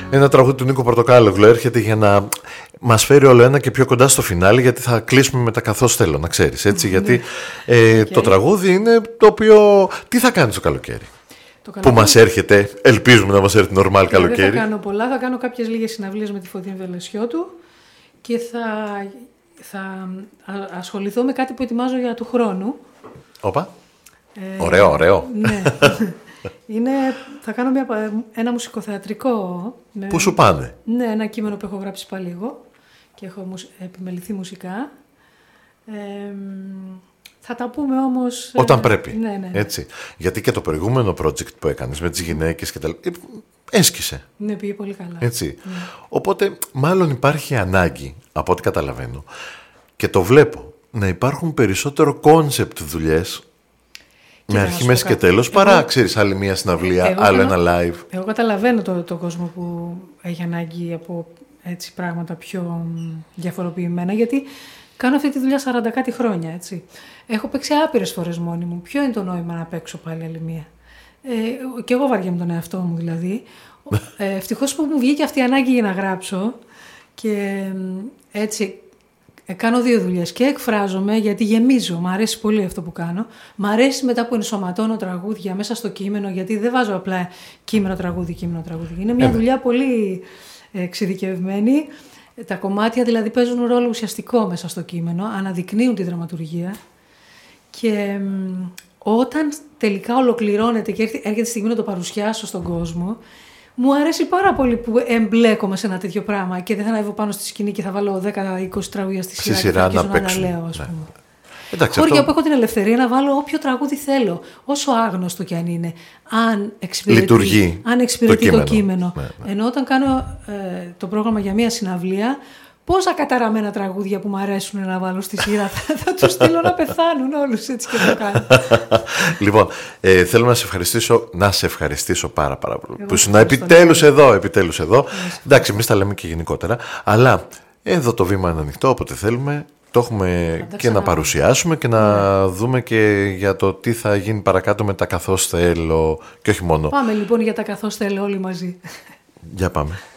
Ένα τραγούδι του Νίκο Πορτοκάλογλου έρχεται για να μας φέρει όλο ένα και πιο κοντά στο φινάλι, γιατί θα κλείσουμε με τα καθώς θέλω, να ξέρεις, έτσι, γιατί το τραγούδι είναι το οποίο... Τι θα κάνεις το καλοκαίρι? Που μας έρχεται, ελπίζουμε να μας έρθει νορμάλ καλοκαίρι. Δεν θα κάνω πολλά, θα κάνω κάποιες λίγες συναυλίες με τη Φωτεινή Βελεσιώτου και θα ασχοληθώ με κάτι που ετοιμάζω για του χρόνου. Όπα, ωραίο. Ναι. Θα κάνω ένα μουσικοθεατρικό. Πού σου πάνε? Ναι, ένα κείμενο που έχω γράψει πάλι εγώ και έχω επιμεληθεί μουσικά. Θα τα πούμε όμως... Όταν πρέπει, ναι. Έτσι. Γιατί και το προηγούμενο project που έκανες με τις γυναίκες και τα λοιπά, έσκησε. Ναι, πήγε πολύ καλά. Έτσι. Ναι. Οπότε μάλλον υπάρχει ανάγκη, από ό,τι καταλαβαίνω, και το βλέπω, να υπάρχουν περισσότερο κόνσεπτ δουλειές, με αρχή, μέση και τέλος, παρά, ξέρεις, άλλη μία συναυλία, άλλο ένα live. Εγώ καταλαβαίνω τον κόσμο που έχει ανάγκη από έτσι πράγματα πιο διαφοροποιημένα, γιατί κάνω αυτή τη δουλειά 40 κάτι χρόνια, έτσι. Έχω παίξει άπειρες φορές μόνη μου. Ποιο είναι το νόημα να παίξω πάλι άλλη μία? Και εγώ βαριέμαι τον εαυτό μου, δηλαδή. Ευτυχώς που μου βγήκε αυτή η ανάγκη για να γράψω και έτσι... Κάνω δύο δουλειές και εκφράζομαι γιατί γεμίζω, μου αρέσει πολύ αυτό που κάνω. Μ' αρέσει μετά που ενσωματώνω τραγούδια μέσα στο κείμενο, γιατί δεν βάζω απλά κείμενο τραγούδι. Είναι μια δουλειά πολύ εξειδικευμένη. Τα κομμάτια δηλαδή παίζουν ρόλο ουσιαστικό μέσα στο κείμενο, αναδεικνύουν τη δραματουργία και όταν τελικά ολοκληρώνεται και έρχεται η στιγμή να το παρουσιάσω στον κόσμο, μου αρέσει πάρα πολύ που εμπλέκομαι σε ένα τέτοιο πράγμα και δεν θα ανέβω πάνω στη σκηνή και θα βάλω 10-20 τραγούδια στη σειρά και να λέω, ας πούμε. Εντάξει, χώρια που έχω την ελευθερία να βάλω όποιο τραγούδι θέλω, όσο άγνωστο κι αν είναι, αν εξυπηρετεί το κείμενο. Ναι. Ενώ όταν κάνω το πρόγραμμα για μια συναυλία, πόσα καταραμένα τραγούδια που μου αρέσουν να βάλω στη σειρά θα τους στείλω να πεθάνουν όλους, έτσι και το κάνω. Λοιπόν, θέλω να σε ευχαριστήσω πάρα πολύ που ήσουν επιτέλους εδώ. Εντάξει, εμείς τα λέμε και γενικότερα, αλλά εδώ το βήμα είναι ανοιχτό, όποτε θέλουμε. Το έχουμε και να παρουσιάσουμε και να δούμε και για το τι θα γίνει παρακάτω με τα καθώς θέλω και όχι μόνο. Πάμε λοιπόν για τα καθώς θέλω όλοι μαζί. Για πάμε.